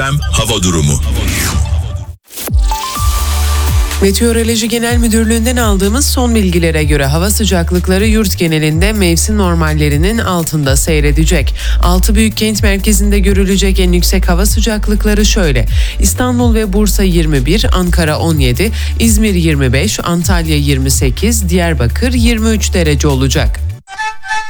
Hava durumu. Meteoroloji Genel Müdürlüğü'nden aldığımız son bilgilere göre hava sıcaklıkları yurt genelinde mevsim normallerinin altında seyredecek. 6 büyük kent merkezinde görülecek en yüksek hava sıcaklıkları şöyle: İstanbul ve Bursa 21, Ankara 17, İzmir 25, Antalya 28, Diyarbakır 23 derece olacak.